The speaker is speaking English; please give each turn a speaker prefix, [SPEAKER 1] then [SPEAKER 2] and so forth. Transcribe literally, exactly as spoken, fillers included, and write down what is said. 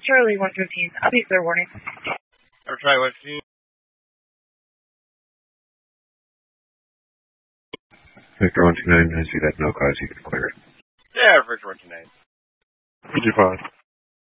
[SPEAKER 1] Charlie one fifteen. I'll be clear warning.
[SPEAKER 2] Or Charlie one fifteen.
[SPEAKER 3] Victor one two nine, I see that no cause, you can clear it.
[SPEAKER 2] Yeah, Victor one two nine.
[SPEAKER 4] P G five.